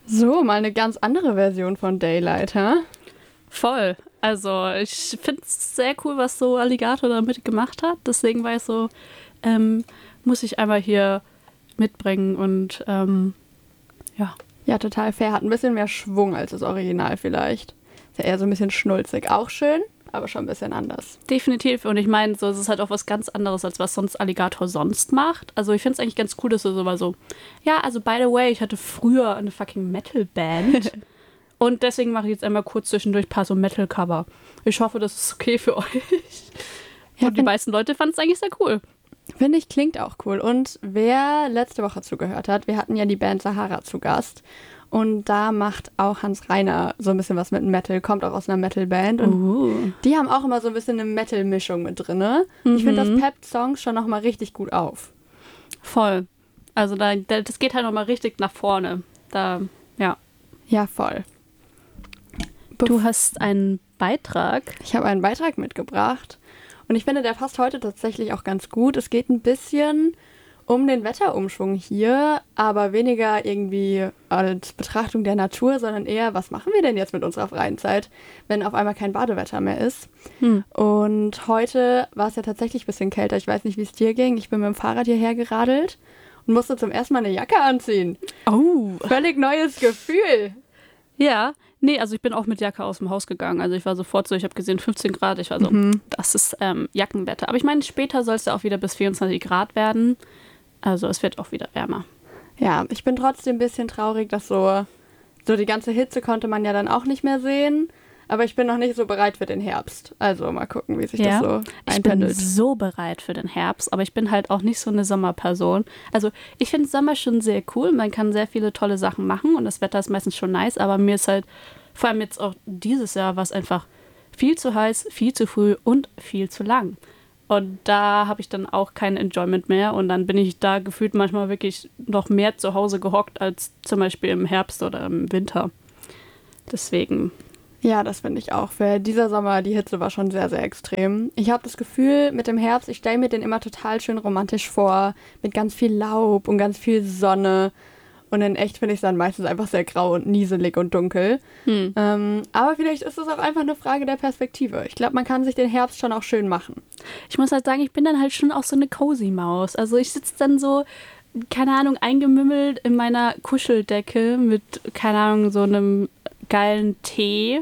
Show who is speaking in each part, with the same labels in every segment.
Speaker 1: So, mal eine ganz andere Version von Daylight, hä?
Speaker 2: Voll. Also ich finde es sehr cool, was so Alligator damit gemacht hat. Deswegen war ich so, muss ich einmal hier mitbringen und ja.
Speaker 1: Ja, total fair. Hat ein bisschen mehr Schwung als das Original vielleicht. Ist ja eher so ein bisschen schnulzig. Auch schön, aber schon ein bisschen anders.
Speaker 2: Definitiv. Und ich meine, so, es ist halt auch was ganz anderes, als was sonst Alligator sonst macht. Also ich finde es eigentlich ganz cool, dass er so war so, ja, also by the way, ich hatte früher eine fucking Metal-Band. Und deswegen mache ich jetzt einmal kurz zwischendurch ein paar so Metal-Cover. Ich hoffe, das ist okay für euch.
Speaker 1: Ja,
Speaker 2: Und die meisten Leute fanden es eigentlich sehr cool.
Speaker 1: Finde ich, klingt auch cool. Und wer letzte Woche zugehört hat, wir hatten ja die Band Sahara zu Gast. Und da macht auch Hans Reiner so ein bisschen was mit Metal, kommt auch aus einer Metal-Band. Und die haben auch immer so ein bisschen eine Metal-Mischung mit drin. Ne? Ich finde, das peppt Songs schon nochmal richtig gut auf.
Speaker 2: Voll. Also das geht halt nochmal richtig nach vorne. Da, ja.
Speaker 1: Ja, voll.
Speaker 2: Du hast einen Beitrag.
Speaker 1: Ich habe einen Beitrag mitgebracht. Und ich finde, der passt heute tatsächlich auch ganz gut. Es geht ein bisschen um den Wetterumschwung hier, aber weniger irgendwie als Betrachtung der Natur, sondern eher, was machen wir denn jetzt mit unserer freien Zeit, wenn auf einmal kein Badewetter mehr ist. Und heute war es ja tatsächlich ein bisschen kälter. Ich weiß nicht, wie es dir ging. Ich bin mit dem Fahrrad hierher geradelt und musste zum ersten Mal eine Jacke anziehen.
Speaker 2: Oh.
Speaker 1: Völlig neues Gefühl.
Speaker 2: Ja, nee, also ich bin auch mit Jacke aus dem Haus gegangen. Also ich war sofort so, ich habe gesehen 15 Grad. Ich war so, das ist Jackenwetter. Aber ich meine, später soll es ja auch wieder bis 24 Grad werden. Also es wird auch wieder wärmer.
Speaker 1: Ja, ich bin trotzdem ein bisschen traurig, dass so die ganze Hitze konnte man ja dann auch nicht mehr sehen. Aber ich bin noch nicht so bereit für den Herbst. Also mal gucken, wie sich das so
Speaker 2: ich bin
Speaker 1: einpendelt.
Speaker 2: so bereit für den Herbst, aber ich bin halt auch nicht so eine Sommerperson. Also ich finde Sommer schon sehr cool. Man kann sehr viele tolle Sachen machen und das Wetter ist meistens schon nice. Aber mir ist halt, vor allem jetzt auch dieses Jahr, war es einfach viel zu heiß, viel zu früh und viel zu lang. Und da habe ich dann auch kein Enjoyment mehr. Und dann bin ich da gefühlt manchmal wirklich noch mehr zu Hause gehockt als zum Beispiel im Herbst oder im Winter. Deswegen.
Speaker 1: Ja, das finde ich auch. Für dieser Sommer, die Hitze war schon sehr, sehr extrem. Ich habe das Gefühl, mit dem Herbst, ich stelle mir den immer total schön romantisch vor, mit ganz viel Laub und ganz viel Sonne. Und in echt finde ich es dann meistens einfach sehr grau und nieselig und dunkel. Aber vielleicht ist es auch einfach eine Frage der Perspektive. Ich glaube, man kann sich den Herbst schon auch schön machen.
Speaker 2: Ich muss halt sagen, ich bin dann halt schon auch so eine cozy Maus. Also ich sitze dann so, keine Ahnung, eingemümmelt in meiner Kuscheldecke mit, keine Ahnung, so einem geilen Tee.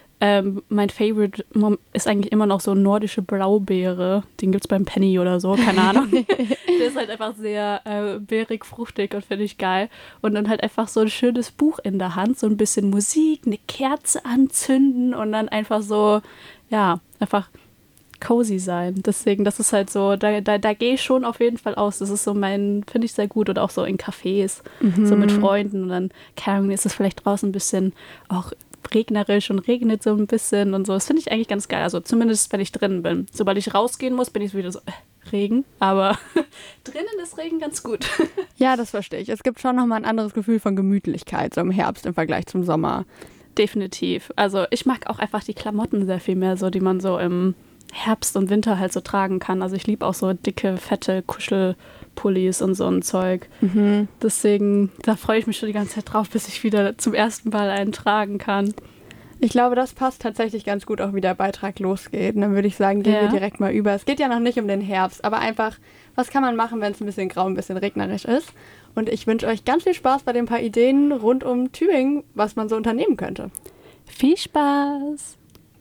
Speaker 2: Mein Favorite ist eigentlich immer noch so nordische Blaubeere. Den gibt es beim Penny oder so, keine Ahnung. Der ist halt einfach sehr beerig, fruchtig und finde ich geil. Und dann halt einfach so ein schönes Buch in der Hand, so ein bisschen Musik, eine Kerze anzünden und dann einfach so, ja, einfach cozy sein. Deswegen, das ist halt so, da gehe ich schon auf jeden Fall aus. Das ist so finde ich sehr gut. Oder auch so in Cafés, so mit Freunden. Und dann, keine Ahnung, ist es vielleicht draußen ein bisschen auch regnerisch und regnet so ein bisschen und so. Das finde ich eigentlich ganz geil. Also zumindest, wenn ich drinnen bin. Sobald ich rausgehen muss, bin ich wieder so, Regen. Aber drinnen ist Regen ganz gut.
Speaker 1: Ja, das verstehe ich. Es gibt schon nochmal ein anderes Gefühl von Gemütlichkeit, so im Herbst im Vergleich zum Sommer.
Speaker 2: Definitiv. Also ich mag auch einfach die Klamotten sehr viel mehr, so die man so im Herbst und Winter halt so tragen kann. Also ich liebe auch so dicke, fette Kuschelpullis und so ein Zeug. Deswegen, da freue ich mich schon die ganze Zeit drauf, bis ich wieder zum ersten Mal einen tragen kann.
Speaker 1: Ich glaube, das passt tatsächlich ganz gut auch, wie der Beitrag losgeht. Und dann würde ich sagen, gehen wir direkt mal über. Es geht ja noch nicht um den Herbst, aber einfach, was kann man machen, wenn es ein bisschen grau, ein bisschen regnerisch ist? Und ich wünsche euch ganz viel Spaß bei den paar Ideen rund um Tübingen, was man so unternehmen könnte.
Speaker 2: Viel Spaß!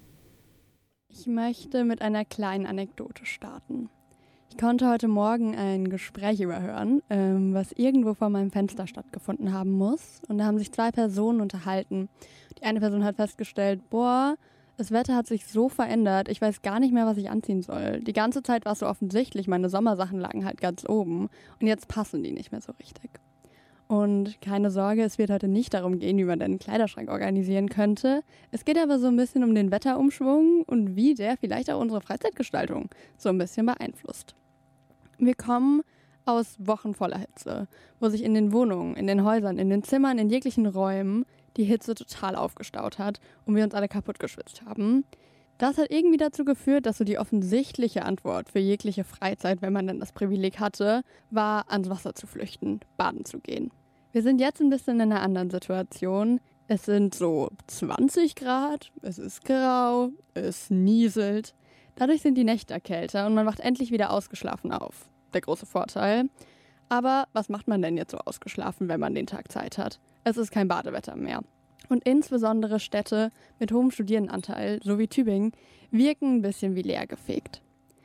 Speaker 1: Ich möchte mit einer kleinen Anekdote starten. Ich konnte heute Morgen ein Gespräch überhören, was irgendwo vor meinem Fenster stattgefunden haben muss. Und da haben sich zwei Personen unterhalten. Die eine Person hat festgestellt, das Wetter hat sich so verändert, ich weiß gar nicht mehr, was ich anziehen soll. Die ganze Zeit war es so offensichtlich, meine Sommersachen lagen halt ganz oben. Und jetzt passen die nicht mehr so richtig. Und keine Sorge, es wird heute nicht darum gehen, wie man den Kleiderschrank organisieren könnte. Es geht aber so ein bisschen um den Wetterumschwung und wie der vielleicht auch unsere Freizeitgestaltung so ein bisschen beeinflusst. Wir kommen aus Wochen voller Hitze, wo sich in den Wohnungen, in den Häusern, in den Zimmern, in jeglichen Räumen die Hitze total aufgestaut hat und wir uns alle kaputt geschwitzt haben. Das hat irgendwie dazu geführt, dass so die offensichtliche Antwort für jegliche Freizeit, wenn man dann das Privileg hatte, war, ans Wasser zu flüchten, baden zu gehen. Wir sind jetzt ein bisschen in einer anderen Situation. Es sind so 20 Grad, es ist grau, es nieselt. Dadurch sind die Nächte kälter und man wacht endlich wieder ausgeschlafen auf. Der große Vorteil. Aber was macht man denn jetzt so ausgeschlafen, wenn man den Tag Zeit hat? Es ist kein Badewetter mehr. Und insbesondere Städte mit hohem Studierendenanteil, so wie Tübingen, wirken ein bisschen wie leergefegt.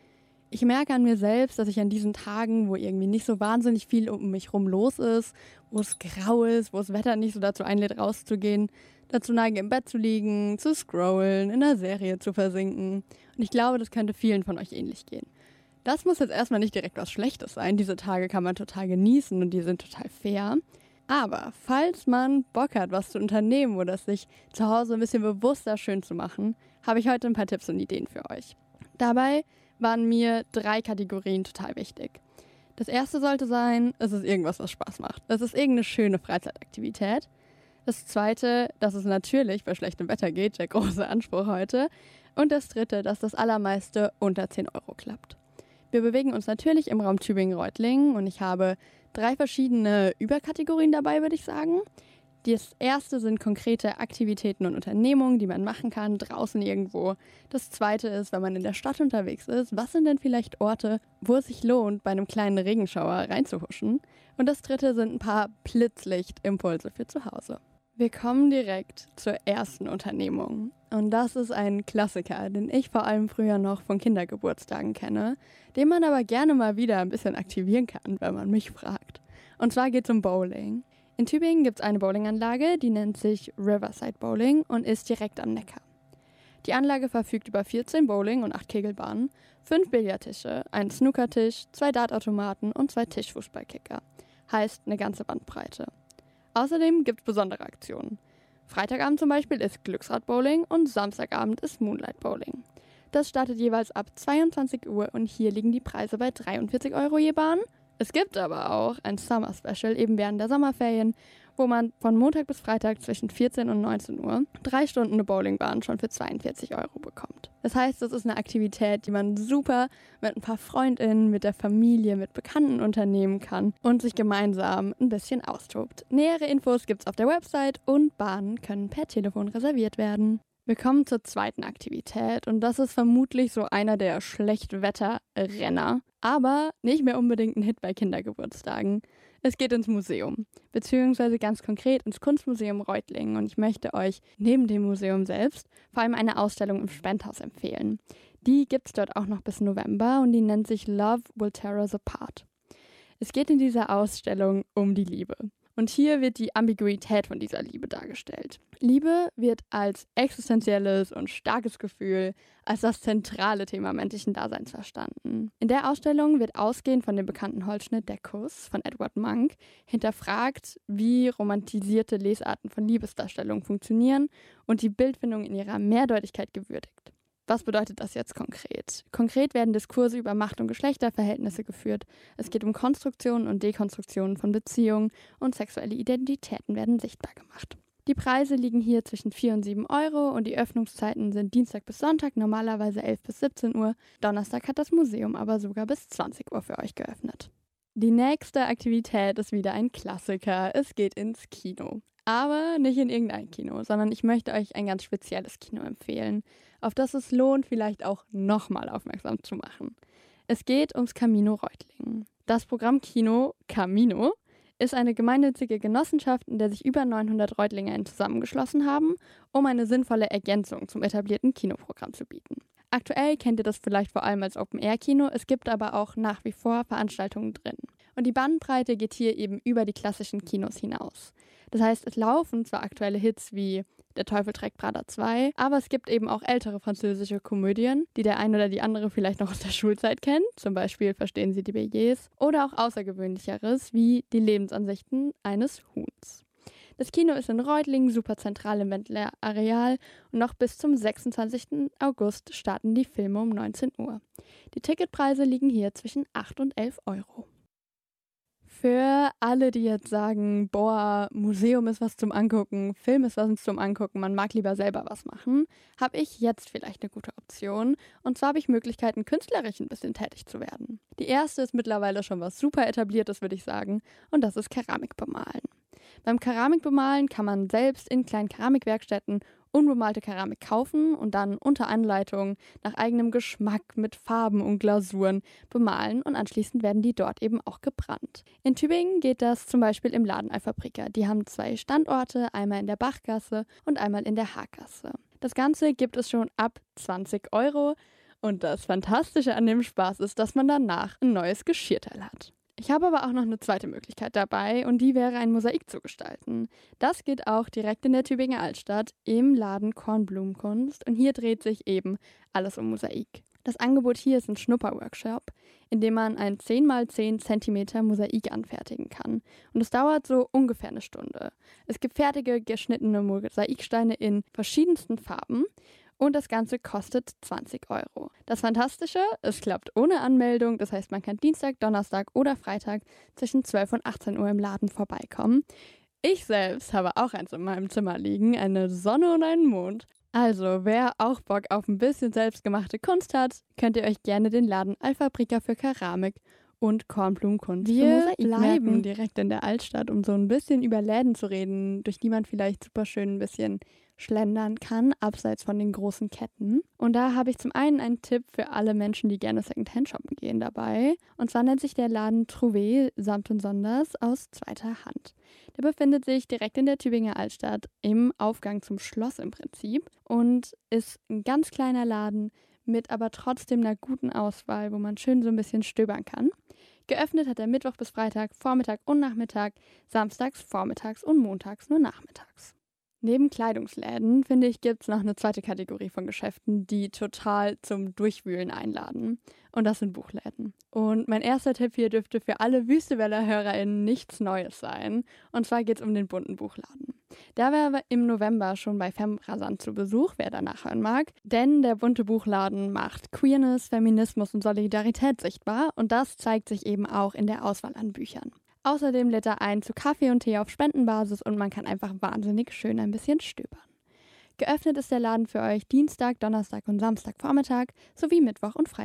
Speaker 1: Ich merke an mir selbst, dass ich an diesen Tagen, wo irgendwie nicht so wahnsinnig viel um mich rum los ist, wo es grau ist, wo das Wetter nicht so dazu einlädt, rauszugehen, dazu neige, im Bett zu liegen, zu scrollen, in einer Serie zu versinken. Und ich glaube, das könnte vielen von euch ähnlich gehen. Das muss jetzt erstmal nicht direkt was Schlechtes sein. Diese Tage kann man total genießen und die sind total fair. Aber falls man Bock hat, was zu unternehmen oder sich zu Hause ein bisschen bewusster schön zu machen, habe ich heute ein paar Tipps und Ideen für euch. Dabei waren mir 3 Kategorien total wichtig. Das erste sollte sein, es ist irgendwas, was Spaß macht. Es ist irgendeine schöne Freizeitaktivität. Das zweite, dass es natürlich bei schlechtem Wetter geht, der große Anspruch heute. Und das dritte, dass das Allermeiste unter 10 Euro klappt. Wir bewegen uns natürlich im Raum Tübingen-Reutlingen und ich habe 3 verschiedene Überkategorien dabei, würde ich sagen. Das erste sind konkrete Aktivitäten und Unternehmungen, die man machen kann, draußen irgendwo. Das zweite ist, wenn man in der Stadt unterwegs ist, was sind denn vielleicht Orte, wo es sich lohnt, bei einem kleinen Regenschauer reinzuhuschen? Und das dritte sind ein paar Blitzlichtimpulse für zu Hause. Wir kommen direkt zur ersten Unternehmung. Und das ist ein Klassiker, den ich vor allem früher noch von Kindergeburtstagen kenne, den man aber gerne mal wieder ein bisschen aktivieren kann, wenn man mich fragt. Und zwar geht es um Bowling. In Tübingen gibt es eine Bowlinganlage, die nennt sich Riverside Bowling und ist direkt am Neckar. Die Anlage verfügt über 14 Bowling- und 8 Kegelbahnen, 5 Billardtische, einen Snookertisch, 2 Dartautomaten und 2 Tischfußballkicker. Heißt eine ganze Bandbreite. Außerdem gibt es besondere Aktionen. Freitagabend zum Beispiel ist Glücksrad-Bowling und Samstagabend ist Moonlight Bowling. Das startet jeweils ab 22 Uhr und hier liegen die Preise bei 43 Euro je Bahn. Es gibt aber auch ein Summer Special eben während der Sommerferien, wo man von Montag bis Freitag zwischen 14 und 19 Uhr 3 Stunden eine Bowlingbahn schon für 42 Euro bekommt. Das heißt, das ist eine Aktivität, die man super mit ein paar FreundInnen, mit der Familie, mit Bekannten unternehmen kann und sich gemeinsam ein bisschen austobt. Nähere Infos gibt's auf der Website und Bahnen können per Telefon reserviert werden. Wir kommen zur zweiten Aktivität und das ist vermutlich so einer der Schlechtwetterrenner, aber nicht mehr unbedingt ein Hit bei Kindergeburtstagen. Es geht ins Museum, beziehungsweise ganz konkret ins Kunstmuseum Reutlingen und ich möchte euch neben dem Museum selbst vor allem eine Ausstellung im Spendhaus empfehlen. Die gibt's dort auch noch bis November und die nennt sich Love Will Tear Us Apart. Es geht in dieser Ausstellung um die Liebe. Und hier wird die Ambiguität von dieser Liebe dargestellt. Liebe wird als existenzielles und starkes Gefühl, als das zentrale Thema menschlichen Daseins verstanden. In der Ausstellung wird ausgehend von dem bekannten Holzschnitt Der Kuss von Edward Munch hinterfragt, wie romantisierte Lesarten von Liebesdarstellungen funktionieren und die Bildfindung in ihrer Mehrdeutigkeit gewürdigt. Was bedeutet das jetzt konkret? Konkret werden Diskurse über Macht- und Geschlechterverhältnisse geführt. Es geht um Konstruktionen und Dekonstruktionen von Beziehungen und sexuelle Identitäten werden sichtbar gemacht. Die Preise liegen hier zwischen 4 und 7 Euro und die Öffnungszeiten sind Dienstag bis Sonntag, normalerweise 11 bis 17 Uhr. Donnerstag hat das Museum aber sogar bis 20 Uhr für euch geöffnet. Die nächste Aktivität ist wieder ein Klassiker. Es geht ins Kino. Aber nicht in irgendein Kino, sondern ich möchte euch ein ganz spezielles Kino empfehlen, auf das es lohnt, vielleicht auch nochmal aufmerksam zu machen. Es geht ums Camino Reutlingen. Das Programm Kino Camino ist eine gemeinnützige Genossenschaft, in der sich über 900 ReutlingerInnen zusammengeschlossen haben, um eine sinnvolle Ergänzung zum etablierten Kinoprogramm zu bieten. Aktuell kennt ihr das vielleicht vor allem als Open-Air-Kino, es gibt aber auch nach wie vor Veranstaltungen drin. Und die Bandbreite geht hier eben über die klassischen Kinos hinaus. Das heißt, es laufen zwar aktuelle Hits wie Der Teufel trägt Prada 2, aber es gibt eben auch ältere französische Komödien, die der ein oder die andere vielleicht noch aus der Schulzeit kennt, zum Beispiel Verstehen Sie die Billets, oder auch Außergewöhnlicheres wie Die Lebensansichten eines Huhns. Das Kino ist in Reutlingen super zentral im Wendler Areal und noch bis zum 26. August starten die Filme um 19 Uhr. Die Ticketpreise liegen hier zwischen 8 und 11 Euro. Für alle, die jetzt sagen, boah, Museum ist was zum Angucken, Film ist was zum Angucken, man mag lieber selber was machen, habe ich jetzt vielleicht eine gute Option. Und zwar habe ich Möglichkeiten, künstlerisch ein bisschen tätig zu werden. Die erste ist mittlerweile schon was super etabliertes, würde ich sagen, und das ist Keramik bemalen. Beim Keramikbemalen kann man selbst in kleinen Keramikwerkstätten unbemalte Keramik kaufen und dann unter Anleitung nach eigenem Geschmack mit Farben und Glasuren bemalen und anschließend werden die dort eben auch gebrannt. In Tübingen geht das zum Beispiel im Laden Alfabrika. Die haben 2 Standorte, einmal in der Bachgasse und einmal in der Haaggasse. Das Ganze gibt es schon ab 20 € und das Fantastische an dem Spaß ist, dass man danach ein neues Geschirrteil hat. Ich habe aber auch noch eine zweite Möglichkeit dabei und die wäre, ein Mosaik zu gestalten. Das geht auch direkt in der Tübinger Altstadt im Laden Kornblumenkunst und hier dreht sich eben alles um Mosaik. Das Angebot hier ist ein Schnupperworkshop, in dem man ein 10x10 cm Mosaik anfertigen kann. Und es dauert so ungefähr eine Stunde. Es gibt fertige, geschnittene Mosaiksteine in verschiedensten Farben. Und das Ganze kostet 20 €. Das Fantastische, es klappt ohne Anmeldung. Das heißt, man kann Dienstag, Donnerstag oder Freitag zwischen 12 und 18 Uhr im Laden vorbeikommen. Ich selbst habe auch eins in meinem Zimmer liegen, eine Sonne und einen Mond. Also, wer auch Bock auf ein bisschen selbstgemachte Kunst hat, könnt ihr euch gerne den Laden Alfabrika für Keramik und Kornblumenkunst für Mosaik bleiben direkt in der Altstadt, um so ein bisschen über Läden zu reden, durch die man vielleicht super schön ein bisschen schlendern kann, abseits von den großen Ketten. Und da habe ich zum einen einen Tipp für alle Menschen, die gerne Secondhand shoppen gehen dabei. Und zwar nennt sich der Laden Trouvé samt und sonders aus zweiter Hand. Der befindet sich direkt in der Tübinger Altstadt im Aufgang zum Schloss im Prinzip und ist ein ganz kleiner Laden mit aber trotzdem einer guten Auswahl, wo man schön so ein bisschen stöbern kann. Geöffnet hat er Mittwoch bis Freitag, Vormittag und Nachmittag, samstags, vormittags und montags nur nachmittags. Neben Kleidungsläden, finde ich, gibt es noch eine zweite Kategorie von Geschäften, die total zum Durchwühlen einladen. Und das sind Buchläden. Und mein erster Tipp hier dürfte für alle Wüsteweller-HörerInnen nichts Neues sein. Und zwar geht es um den bunten Buchladen. Der war im November schon bei Femrasant zu Besuch, wer danach hören mag. Denn der bunte Buchladen macht Queerness, Feminismus und Solidarität sichtbar. Und das zeigt sich eben auch in der Auswahl an Büchern. Außerdem lädt er ein zu Kaffee und Tee auf Spendenbasis und man kann einfach wahnsinnig schön ein bisschen stöbern. Geöffnet ist der Laden für euch Dienstag, Donnerstag und Samstagvormittag sowie Mittwoch und Freitag.